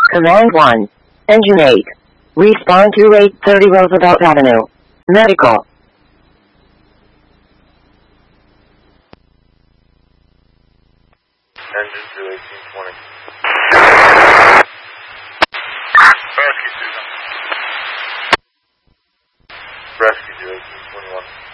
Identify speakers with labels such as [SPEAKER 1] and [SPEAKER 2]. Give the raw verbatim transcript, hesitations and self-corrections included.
[SPEAKER 1] Command one. Engine eight. Respond to eight thirty Roosevelt Avenue. Medical.
[SPEAKER 2] Engine two, eighteen twenty. Rescue two, eighteen twenty-one.